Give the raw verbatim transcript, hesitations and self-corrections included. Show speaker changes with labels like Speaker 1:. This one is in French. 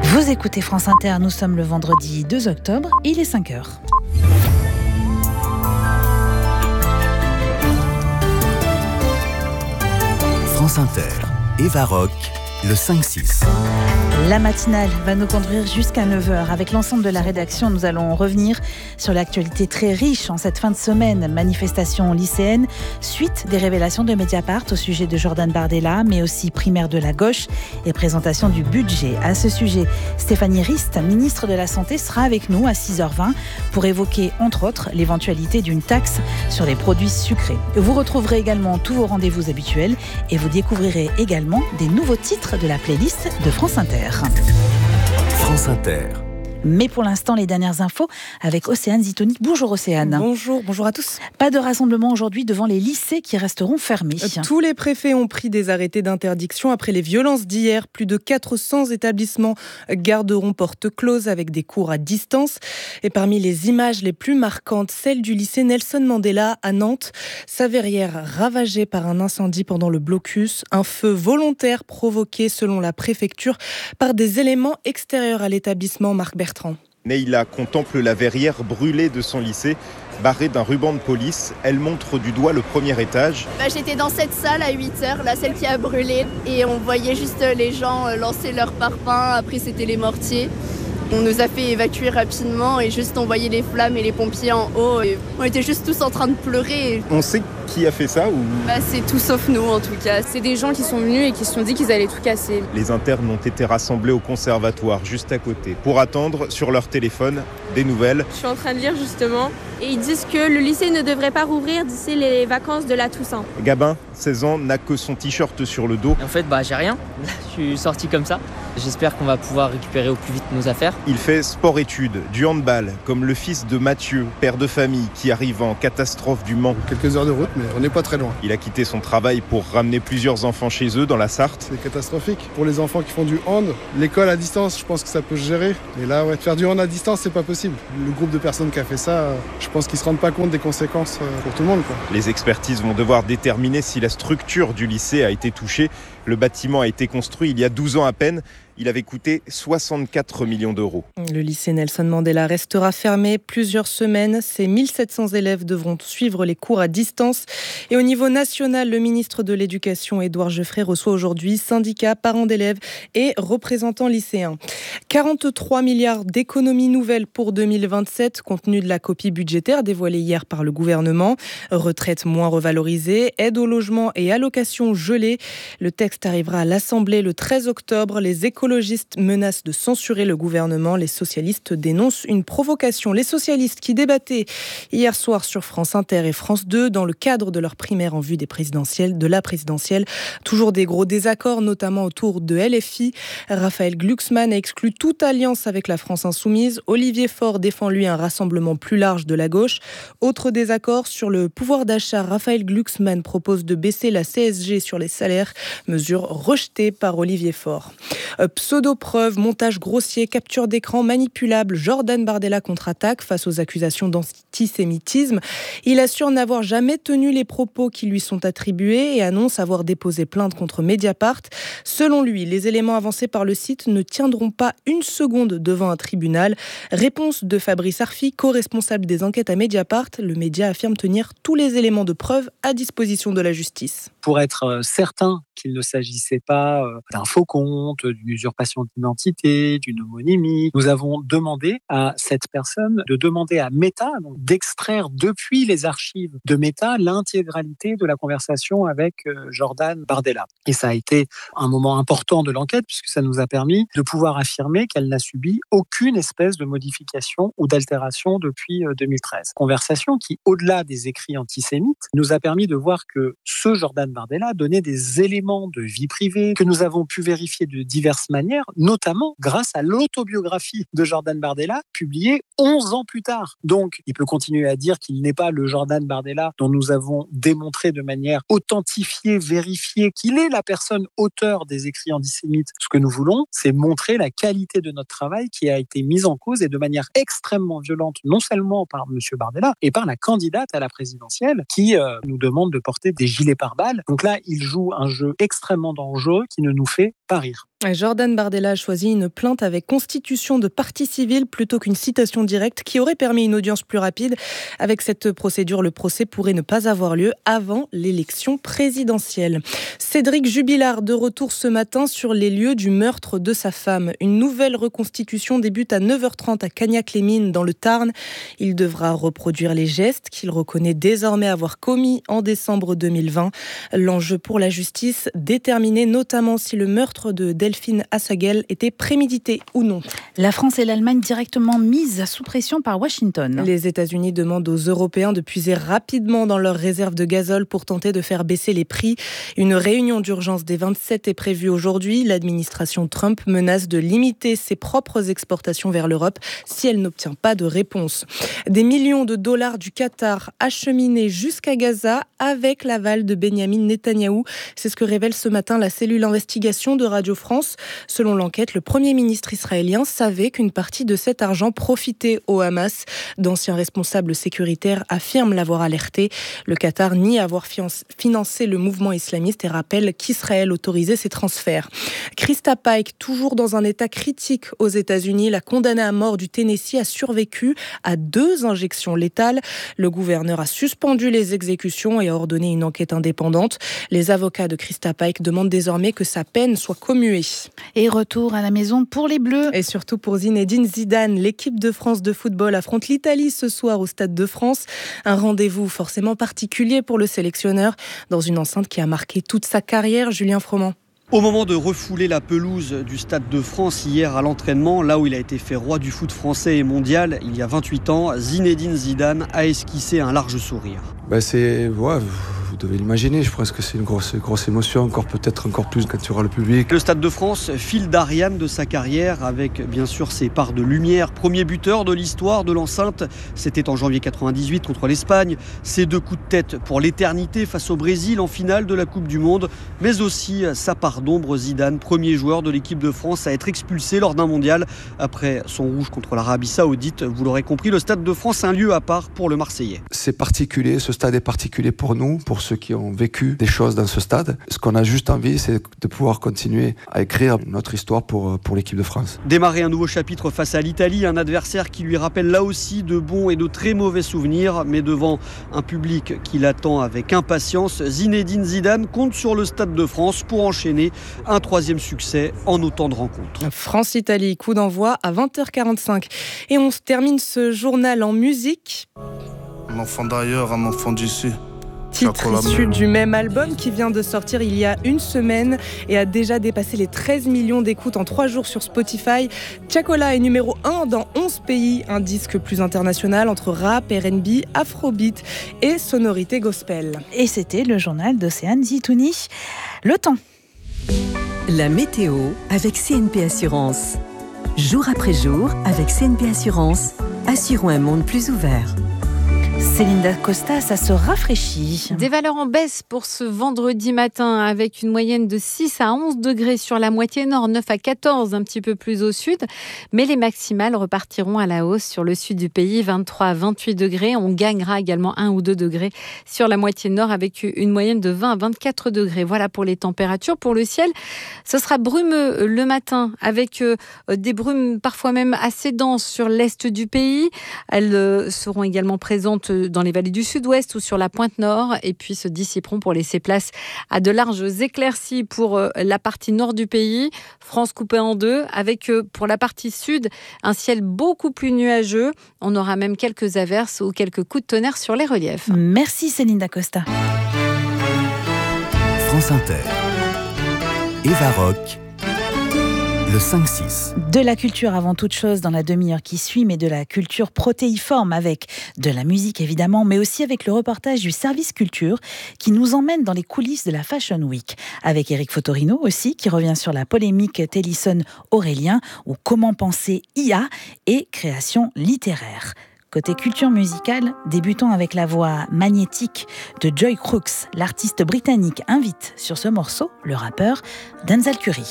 Speaker 1: Vous écoutez France Inter, nous sommes le vendredi deux octobre, il est cinq heures.
Speaker 2: France Inter, Eva Rock, le cinq six.
Speaker 1: La matinale va nous conduire jusqu'à neuf heures. Avec l'ensemble de la rédaction, nous allons revenir sur l'actualité très riche en cette fin de semaine. Manifestation lycéenne, suite des révélations de Mediapart au sujet de Jordan Bardella, mais aussi primaire de la gauche et présentation du budget. À ce sujet, Stéphanie Rist, ministre de la Santé, sera avec nous à six heures vingt pour évoquer, entre autres, l'éventualité d'une taxe sur les produits sucrés. Vous retrouverez également tous vos rendez-vous habituels et vous découvrirez également des nouveaux titres de la playlist de France Inter.
Speaker 2: France Inter.
Speaker 1: Mais pour l'instant, les dernières infos avec Océane Zitoni. Bonjour Océane.
Speaker 3: Bonjour, bonjour à tous.
Speaker 1: Pas de rassemblement aujourd'hui devant les lycées qui resteront fermés.
Speaker 3: Tous les préfets ont pris des arrêtés d'interdiction après les violences d'hier. Plus de quatre cents établissements garderont porte close avec des cours à distance. Et parmi les images les plus marquantes, celle du lycée Nelson Mandela à Nantes. Sa verrière ravagée par un incendie pendant le blocus. Un feu volontaire provoqué, selon la préfecture, par des éléments extérieurs à l'établissement. Marc Bertrand.
Speaker 4: Neila contemple la verrière brûlée de son lycée, barrée d'un ruban de police. Elle montre du doigt le premier étage.
Speaker 5: Bah, j'étais dans cette salle à huit heures, là, celle qui a brûlé. Et on voyait juste les gens lancer leurs parpaings. Après, c'était les mortiers. On nous a fait évacuer rapidement et juste on voyait les flammes et les pompiers en haut. Et on était juste tous en train de pleurer.
Speaker 4: On sait qui a fait ça ou...
Speaker 5: Bah, c'est tout sauf nous en tout cas.
Speaker 6: C'est des gens qui sont venus et qui se sont dit qu'ils allaient tout casser.
Speaker 4: Les internes ont été rassemblés au conservatoire juste à côté pour attendre sur leur téléphone des nouvelles.
Speaker 6: Je suis en train de lire justement et ils disent que le lycée ne devrait pas rouvrir d'ici les vacances de la Toussaint.
Speaker 4: Gabin, seize ans, n'a que son t-shirt sur le dos.
Speaker 7: En fait, bah, j'ai rien. Je suis sorti comme ça. J'espère qu'on va pouvoir récupérer au plus vite nos affaires.
Speaker 4: Il fait sport-études, du handball, comme le fils de Mathieu, père de famille, qui arrive en catastrophe du Mans.
Speaker 8: Quelques heures de route, mais on n'est pas très loin.
Speaker 4: Il a quitté son travail pour ramener plusieurs enfants chez eux dans la Sarthe.
Speaker 8: C'est catastrophique. Pour les enfants qui font du hand, l'école à distance, je pense que ça peut se gérer. Et là, ouais, faire du hand à distance, c'est pas possible. Le groupe de personnes qui a fait ça, je pense qu'ils ne se rendent pas compte des conséquences pour tout le monde, quoi.
Speaker 4: Les expertises vont devoir déterminer si la structure du lycée a été touchée. Le bâtiment a été construit il y a douze ans à peine. Il avait coûté soixante-quatre millions d'euros.
Speaker 3: Le lycée Nelson Mandela restera fermé plusieurs semaines. Ces mille sept cents élèves devront suivre les cours à distance. Et au niveau national, le ministre de l'Éducation, Édouard Geoffrey, reçoit aujourd'hui syndicats, parents d'élèves et représentants lycéens. quarante-trois milliards d'économies nouvelles pour deux mille vingt-sept, compte tenu de la copie budgétaire dévoilée hier par le gouvernement. Retraite moins revalorisée, aide au logement et allocations gelées. Le texte arrivera à l'Assemblée le treize octobre. Les économies Les écologistes menacent de censurer le gouvernement. Les socialistes dénoncent une provocation. Les socialistes qui débattaient hier soir sur France Inter et France deux dans le cadre de leur primaire en vue des présidentielles, de la présidentielle. Toujours des gros désaccords, notamment autour de L F I. Raphaël Glucksmann a exclu toute alliance avec la France insoumise. Olivier Faure défend lui un rassemblement plus large de la gauche. Autre désaccord sur le pouvoir d'achat. Raphaël Glucksmann propose de baisser la C S G sur les salaires, mesure rejetée par Olivier Faure. Pseudo-preuves, montage grossier, capture d'écran manipulable, Jordan Bardella contre-attaque face aux accusations d'antisémitisme. Il assure n'avoir jamais tenu les propos qui lui sont attribués et annonce avoir déposé plainte contre Mediapart. Selon lui, les éléments avancés par le site ne tiendront pas une seconde devant un tribunal. Réponse de Fabrice Arfi, co-responsable des enquêtes à Mediapart. Le média affirme tenir tous les éléments de preuve à disposition de la justice.
Speaker 9: Pour être certain qu'il ne s'agissait pas d'un faux compte, d'une usurpation d'identité, d'une homonymie. Nous avons demandé à cette personne de demander à Meta donc d'extraire depuis les archives de Meta l'intégralité de la conversation avec Jordan Bardella. Et ça a été un moment important de l'enquête puisque ça nous a permis de pouvoir affirmer qu'elle n'a subi aucune espèce de modification ou d'altération depuis deux mille treize. Conversation qui, au-delà des écrits antisémites, nous a permis de voir que ce Jordan Bardella donnait des éléments de vie privée que nous avons pu vérifier de diverses manières, notamment grâce à l'autobiographie de Jordan Bardella, publiée onze ans plus tard. Donc, il peut continuer à dire qu'il n'est pas le Jordan Bardella dont nous avons démontré de manière authentifiée, vérifiée, qu'il est la personne auteur des écrits antisémites. Ce que nous voulons, c'est montrer la qualité de notre travail qui a été mise en cause et de manière extrêmement violente, non seulement par M. Bardella, et par la candidate à la présidentielle qui euh, nous demande de porter des gilets pare-balles. Donc là, il joue un jeu extrêmement dangereux qui ne nous fait pas rire.
Speaker 3: Jordan Bardella a choisi une plainte avec constitution de partie civile plutôt qu'une citation directe qui aurait permis une audience plus rapide. Avec cette procédure, le procès pourrait ne pas avoir lieu avant l'élection présidentielle. Cédric Jubilard de retour ce matin sur les lieux du meurtre de sa femme. Une nouvelle reconstitution débute à neuf heures trente à Cagnac-les-Mines dans le Tarn. Il devra reproduire les gestes qu'il reconnaît désormais avoir commis en décembre deux mille vingt. L'enjeu pour la justice, déterminer notamment si le meurtre de Delphine Assagel était prémédité ou non.
Speaker 1: La France et l'Allemagne directement mises sous pression par Washington.
Speaker 3: Les États-Unis demandent aux Européens de puiser rapidement dans leurs réserves de gazole pour tenter de faire baisser les prix. Une réunion d'urgence des vingt-sept est prévue aujourd'hui. L'administration Trump menace de limiter ses propres exportations vers l'Europe si elle n'obtient pas de réponse. Des millions de dollars du Qatar acheminés jusqu'à Gaza avec l'aval de Benyamin Netanyahou. C'est ce que révèle ce matin la cellule investigation de Radio France. Selon l'enquête, le Premier ministre israélien savait qu'une partie de cet argent profitait au Hamas. D'anciens responsables sécuritaires affirment l'avoir alerté. Le Qatar nie avoir financé le mouvement islamiste et rappelle qu'Israël autorisait ces transferts. Krista Pike, toujours dans un état critique aux États-Unis, la condamnée à mort du Tennessee a survécu à deux injections létales. Le gouverneur a suspendu les exécutions et a ordonné une enquête indépendante. Les avocats de Krista Pike demandent désormais que sa peine soit commuée.
Speaker 1: Et retour à la maison pour les Bleus.
Speaker 3: Et surtout pour Zinedine Zidane. L'équipe de France de football affronte l'Italie ce soir au Stade de France. Un rendez-vous forcément particulier pour le sélectionneur dans une enceinte qui a marqué toute sa carrière. Julien Froment.
Speaker 10: Au moment de refouler la pelouse du Stade de France hier à l'entraînement, là où il a été fait roi du foot français et mondial, il y a vingt-huit ans, Zinedine Zidane a esquissé un large sourire.
Speaker 11: Ben c'est, ouais, vous devez l'imaginer, je pense que c'est une grosse, grosse émotion, encore peut-être encore plus quand tu auras le public.
Speaker 10: Le Stade de France, fil d'Ariane de sa carrière, avec bien sûr ses parts de lumière. Premier buteur de l'histoire de l'enceinte, c'était en janvier quatre-vingt-dix-huit contre l'Espagne. Ses deux coups de tête pour l'éternité face au Brésil en finale de la Coupe du Monde, mais aussi sa part d'ombre. Zidane, premier joueur de l'équipe de France à être expulsé lors d'un mondial après son rouge contre l'Arabie Saoudite. Vous l'aurez compris, le Stade de France, un lieu à part pour le Marseillais.
Speaker 11: C'est particulier, ce stade est particulier pour nous, pour ceux qui ont vécu des choses dans ce stade. Ce qu'on a juste envie, c'est de pouvoir continuer à écrire notre histoire pour, pour l'équipe de France.
Speaker 10: Démarrer un nouveau chapitre face à l'Italie, un adversaire qui lui rappelle là aussi de bons et de très mauvais souvenirs, mais devant un public qui l'attend avec impatience, Zinedine Zidane compte sur le Stade de France pour enchaîner un troisième succès en autant de rencontres.
Speaker 3: France-Italie, coup d'envoi à vingt heures quarante-cinq. Et on se termine ce journal en musique.
Speaker 12: Un enfant d'ailleurs, un enfant d'ici.
Speaker 3: Titre issu du même album qui vient de sortir il y a une semaine et a déjà dépassé les treize millions d'écoutes en trois jours sur Spotify. Chacola est numéro un dans onze pays, un disque plus international entre rap, R and B, afrobeat et sonorité gospel.
Speaker 1: Et c'était le journal d'Océane Zitouni. Le temps.
Speaker 13: La météo avec C N P Assurance. Jour après jour, avec C N P Assurance, assurons un monde plus ouvert.
Speaker 1: Céline Dacosta, ça se rafraîchit.
Speaker 14: Des valeurs en baisse pour ce vendredi matin avec une moyenne de six à onze degrés sur la moitié nord, neuf à quatorze un petit peu plus au sud. Mais les maximales repartiront à la hausse sur le sud du pays, vingt-trois à vingt-huit degrés. On gagnera également un ou deux degrés sur la moitié nord avec une moyenne de vingt à vingt-quatre degrés. Voilà pour les températures. Pour le ciel, ce sera brumeux le matin avec des brumes parfois même assez denses sur l'est du pays. Elles seront également présentes dans les vallées du sud-ouest ou sur la pointe nord et puis se dissiperont pour laisser place à de larges éclaircies pour la partie nord du pays. France coupée en deux avec pour la partie sud un ciel beaucoup plus nuageux. On aura même quelques averses ou quelques coups de tonnerre sur les reliefs.
Speaker 1: Merci Céline Dacosta.
Speaker 2: France Inter. Eva Rock. Le cinq six.
Speaker 1: De la culture avant toute chose dans la demi-heure qui suit, mais de la culture protéiforme avec de la musique évidemment, mais aussi avec le reportage du service culture qui nous emmène dans les coulisses de la Fashion Week. Avec Eric Fotorino aussi qui revient sur la polémique Tellison-Aurélien ou comment penser I A et création littéraire. Côté culture musicale, débutons avec la voix magnétique de Joy Crooks. L'artiste britannique invite sur ce morceau le rappeur Denzel Curry.